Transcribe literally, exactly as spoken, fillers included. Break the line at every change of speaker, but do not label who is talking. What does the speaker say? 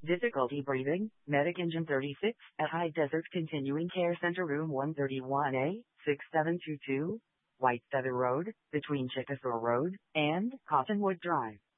Difficulty breathing, Medic Engine thirty-six, at High Desert Continuing Care Center Room one thirty-one A, six seven two two, White Feather Road, between Chickasaw Road and Cottonwood Drive.